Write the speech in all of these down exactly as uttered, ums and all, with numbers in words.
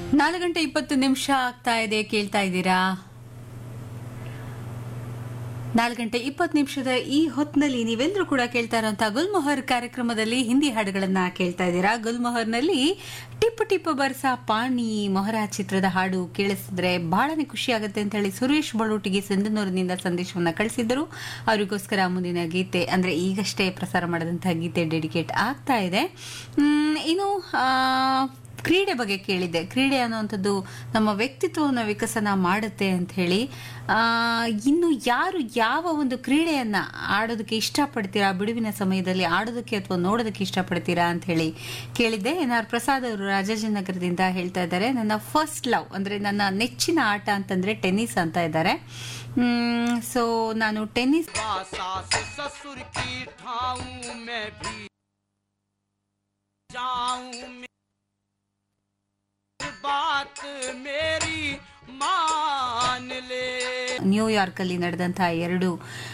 ನಾಲ್ಕು ಗಂಟೆ ಇಪ್ಪತ್ತು ನಿಮಿಷ ಆಗ್ತಾ ಇದೆ. ಕೇಳ್ತಾ ಇದ್ದೀರಾ ನಾಲ್ಕು ಗಂಟೆ ಇಪ್ಪತ್ತು ನಿಮಿಷದ ಈ ಹೊತ್ತಿನಲ್ಲಿ ನೀವೆಲ್ಲರೂ ಕೂಡ ಕೇಳ್ತಾ ಇರುವಂತಹ ಗುಲ್ಮೊಹರ್ ಕಾರ್ಯಕ್ರಮದಲ್ಲಿ ಹಿಂದಿ ಹಾಡುಗಳನ್ನ ಕೇಳ್ತಾ ಇದ್ದೀರಾ. ಗುಲ್ಮೊಹರ್ನಲ್ಲಿ ಟಿಪ್ಪು ಟಿಪ್ಪು ಬರ್ಸ ಪಾಣಿ ಮೊಹರಾ ಚಿತ್ರದ ಹಾಡು ಕೇಳಿಸಿದ್ರೆ ಬಹಳನೇ ಖುಷಿ ಆಗುತ್ತೆ ಅಂತ ಹೇಳಿ ಸುರೇಶ್ ಬಳುಟಿಗೆ ಸಿಂಧನೂರಿನಿಂದ ಸಂದೇಶವನ್ನ ಕಳಿಸಿದ್ದರು. ಅವರಿಗೋಸ್ಕರ ಮುಂದಿನ ಗೀತೆ ಅಂದ್ರೆ ಈಗಷ್ಟೇ ಪ್ರಸಾರ ಮಾಡಿದಂತಹ ಗೀತೆ ಡೆಡಿಕೇಟ್ ಆಗ್ತಾ ಇದೆ. ಇನ್ನು ಕ್ರೀಡೆ ಬಗ್ಗೆ ಕೇಳಿದ್ದೆ. ಕ್ರೀಡೆ ಅನ್ನುವಂಥದ್ದು ನಮ್ಮ ವ್ಯಕ್ತಿತ್ವವನ್ನು ವಿಕಸನ ಮಾಡುತ್ತೆ ಅಂತ ಹೇಳಿ, ಇನ್ನು ಯಾರು ಯಾವ ಒಂದು ಕ್ರೀಡೆಯನ್ನ ಆಡೋದಕ್ಕೆ ಇಷ್ಟಪಡ್ತೀರಾ, ಬಿಡುವಿನ ಸಮಯದಲ್ಲಿ ಆಡೋದಕ್ಕೆ ಅಥವಾ ನೋಡೋದಕ್ಕೆ ಇಷ್ಟಪಡ್ತೀರಾ ಅಂತ ಹೇಳಿ ಕೇಳಿದ್ದೆ. ಎನ್ ಆರ್ ಪ್ರಸಾದ್ ಅವರು ರಾಜಾಜಿನಗರದಿಂದ ಹೇಳ್ತಾ ಇದ್ದಾರೆ, ನನ್ನ ಫಸ್ಟ್ ಲವ್ ಅಂದ್ರೆ ನನ್ನ ನೆಚ್ಚಿನ ಆಟ ಅಂತಂದ್ರೆ ಟೆನ್ನಿಸ್ ಅಂತ ಇದ್ದಾರೆ. ಸೊ ನಾನು ಟೆನ್ನಿಸ್ ನ್ಯೂಯಾರ್ಕ್ ಅಲ್ಲಿ ನಡೆದಂತಹ ಎರಡು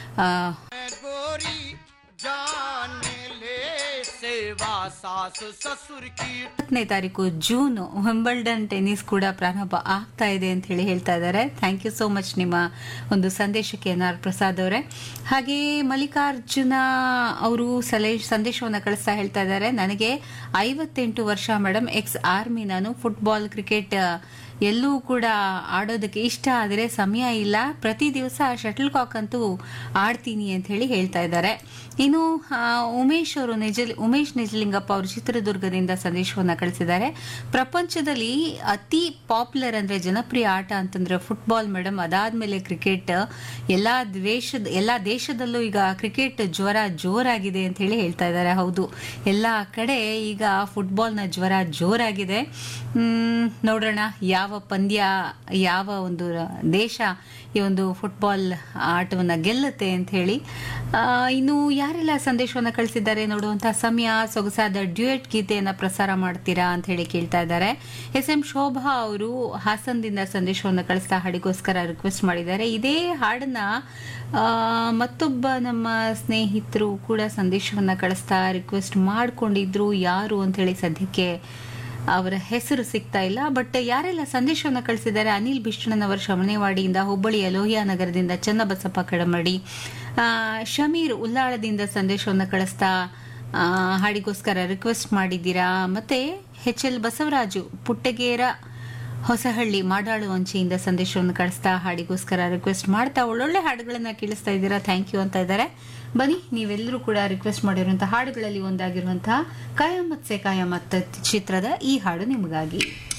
ಹತ್ತನೇ ತಾರೀಕು ಜೂನ್ ವಿಂಬಲ್ಡನ್ ಟೆನ್ನಿಸ್ ಕೂಡ ಪ್ರಾರಂಭ ಆಗ್ತಾ ಇದೆ ಅಂತ ಹೇಳಿ ಹೇಳ್ತಾ ಇದ್ದಾರೆ. ಥ್ಯಾಂಕ್ ಯು ಸೋ ಮಚ್ ನಿಮ್ಮ ಒಂದು ಸಂದೇಶಕ್ಕೆ ಎನ್ ಆರ್ ಪ್ರಸಾದ್ ಅವರೇ. ಹಾಗೆ ಮಲ್ಲಿಕಾರ್ಜುನ ಅವರು ಸಲಹೆ ಸಂದೇಶವನ್ನು ಕಳಿಸ್ತಾ ಹೇಳ್ತಾ ಇದ್ದಾರೆ, ನನಗೆ ಐವತ್ತೆಂಟು ವರ್ಷ ಮೇಡಮ್, ಎಕ್ಸ್ ಆರ್ಮಿ ನಾನು. ಫುಟ್ಬಾಲ್ ಕ್ರಿಕೆಟ್ ಎಲ್ಲೂ ಕೂಡ ಆಡೋದಕ್ಕೆ ಇಷ್ಟ, ಆದರೆ ಸಮಯ ಇಲ್ಲ. ಪ್ರತಿ ದಿವಸ ಶಟಲ್ ಕಾಕ್ ಅಂತೂ ಆಡ್ತೀನಿ ಅಂತ ಹೇಳಿ ಹೇಳ್ತಾ ಇದ್ದಾರೆ. ಇನ್ನು ಉಮೇಶ್ ಅವರು ನಿಜ ಉಮೇಶ್ ನಿಜಲಿಂಗಪ್ಪ ಅವರು ಚಿತ್ರದುರ್ಗದಿಂದ ಸಂದೇಶವನ್ನ ಕಳಿಸಿದ್ದಾರೆ. ಪ್ರಪಂಚದಲ್ಲಿ ಅತಿ ಪಾಪ್ಯುಲರ್ ಅಂದ್ರೆ ಜನಪ್ರಿಯ ಆಟ ಅಂತಂದ್ರೆ ಫುಟ್ಬಾಲ್ ಮೇಡಮ್, ಅದಾದ್ಮೇಲೆ ಕ್ರಿಕೆಟ್. ಎಲ್ಲಾ ದೇಶದ ಎಲ್ಲಾ ದೇಶದಲ್ಲೂ ಈಗ ಕ್ರಿಕೆಟ್ ಜ್ವರ ಜೋರಾಗಿದೆ ಅಂತ ಹೇಳಿ ಹೇಳ್ತಾ ಇದ್ದಾರೆ. ಹೌದು, ಎಲ್ಲಾ ಕಡೆ ಈಗ ಫುಟ್ಬಾಲ್ನ ಜ್ವರ ಜೋರಾಗಿದೆ. ಹ್ಮ್ ನೋಡೋಣ ಯಾವ ಪಂದ್ಯ, ಯಾವ ಒಂದು ದೇಶ ಈ ಒಂದು ಫುಟ್ಬಾಲ್ ಆಟವನ್ನ ಗೆಲ್ಲುತ್ತೆ ಅಂತ ಹೇಳಿ. ಇನ್ನು ಯಾರೆಲ್ಲ ಸಂದೇಶವನ್ನ ಕಳಿಸಿದ್ದಾರೆ ನೋಡುವಂತಹ ಸಮಯ. ಸೊಗಸಾದ ಡ್ಯೂಯೆಟ್ ಗೀತೆಯನ್ನ ಪ್ರಸಾರ ಮಾಡ್ತೀರಾ ಅಂತ ಹೇಳಿ ಕೇಳ್ತಾ ಇದ್ದಾರೆ. ಎಸ್ ಎಂ ಶೋಭಾ ಅವರು ಹಾಸನದಿಂದ ಸಂದೇಶವನ್ನ ಕಳಿಸ್ತಾ ಹಾಡಿಗೋಸ್ಕರ ರಿಕ್ವೆಸ್ಟ್ ಮಾಡಿದ್ದಾರೆ. ಇದೇ ಹಾಡನ್ನ ಮತ್ತೊಬ್ಬ ನಮ್ಮ ಸ್ನೇಹಿತರು ಕೂಡ ಸಂದೇಶವನ್ನ ಕಳಿಸ್ತಾ ರಿಕ್ವೆಸ್ಟ್ ಮಾಡ್ಕೊಂಡಿದ್ರು. ಯಾರು ಅಂತ ಹೇಳಿ ಸದ್ಯಕ್ಕೆ ಅವರ ಹೆಸರು ಸಿಗ್ತಾ ಇಲ್ಲ. ಬಟ್ ಯಾರೆಲ್ಲ ಸಂದೇಶವನ್ನು ಕಳಿಸಿದ್ದಾರೆ, ಅನಿಲ್ ಬಿಷ್ಟಣ್ಣನವರ ಶಮನೇವಾಡಿಯಿಂದ, ಹುಬ್ಬಳ್ಳಿಯ ಲೋಹಿಯಾ ನಗರದಿಂದ ಚನ್ನಬಸಪ್ಪ ಕಡಮಡಿ, ಶಮೀರ್ ಉಲ್ಲಾಳದಿಂದ ಸಂದೇಶವನ್ನು ಕಳಿಸ್ತಾ ಹಾಡಿಗೋಸ್ಕರ ರಿಕ್ವೆಸ್ಟ್ ಮಾಡಿದ್ದೀರಾ. ಮತ್ತೆ ಎಚ್ ಎಲ್ ಬಸವರಾಜು ಪುಟ್ಟಗೇರ ಹೊಸಹಳ್ಳಿ ಮಾಡಾಳು ಅಂಚೆಯಿಂದ ಸಂದೇಶವನ್ನು ಕಳಿಸ್ತಾ ಹಾಡಿಗೋಸ್ಕರ ರಿಕ್ವೆಸ್ಟ್ ಮಾಡ್ತಾ ಒಳ್ಳೊಳ್ಳೆ ಹಾಡುಗಳನ್ನ ಕೇಳಿಸ್ತಾ ಇದ್ದೀರಾ. ಥ್ಯಾಂಕ್ ಯು ಅಂತ ಇದ್ದಾರೆ. ಬನ್ನಿ, ನೀವೆಲ್ಲರೂ ಕೂಡ ರಿಕ್ವೆಸ್ಟ್ ಮಾಡಿರುವಂತಹ ಹಾಡುಗಳಲ್ಲಿ ಒಂದಾಗಿರುವಂತಹ ಕಯಾಮತ್ ಸೆ ಕಯಾಮತ್ ಚಿತ್ರದ ಈ ಹಾಡು ನಿಮಗಾಗಿ.